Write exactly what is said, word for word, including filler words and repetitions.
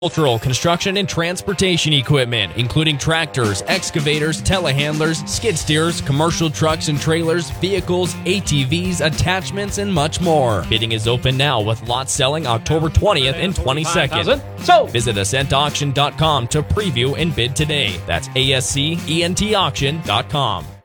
Agricultural, construction, and transportation equipment, including tractors, excavators, telehandlers, skid steers, commercial trucks and trailers, vehicles, A T Vs, attachments, and much more. Bidding is open now with lots selling October twentieth and twenty-second. So visit ascent auction dot com to preview and bid today. That's A S C E N T auction dot com.